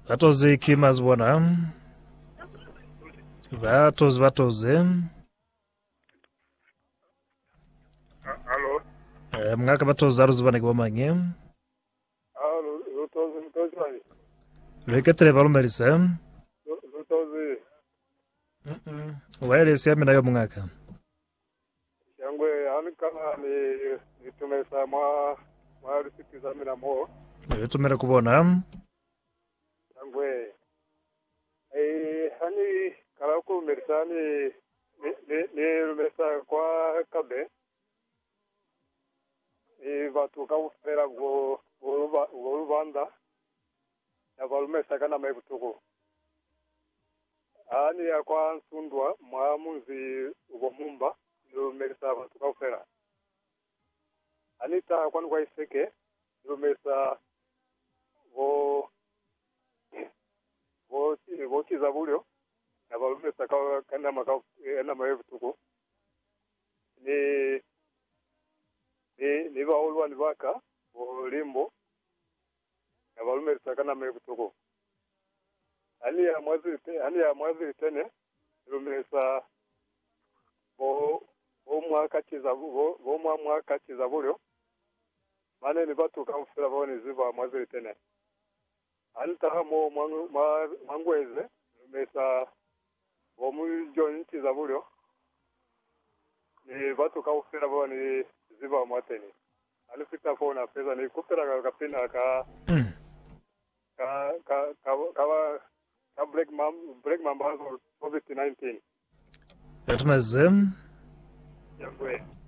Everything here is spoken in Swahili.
Batozi kimazibona. Batozi. Allo. Mwaka batozi aruzibane kubamanye. Allo, lutozi wani. Lweketere balumerise. Lutozi. Wairesi yami nayo mwaka. Yangwe anikana ni tumesa mwa risikiza mina mo. Tumere kubona. Yangwe hani karaku merisani ni rumesa kwa kabe. Vatu kaufera go rubanda. Ya valumesa kana maibutuko. Ani ya kwa nsundwa mwamuzi ugomumba lumesa vatu kaufera. Anita kwanu kwa iseke lumesa vo kizabulyo na valumesa kana makau ena maebutuko. Ni vaulwa ni vaka limbo na valumesa kana maebutuko. Ani ya mwezi tene lumesa vo mwaka chizabulyo mane ni batu kamfira bone ziva mwezi tene anta mo mangweze lumesa vo mujon chizabulyo ni batu kamfira bone ziva mwateni alifika fona pesa ni kupera kapina ka break mamba COVID-19. Yatumazem. Yangwe.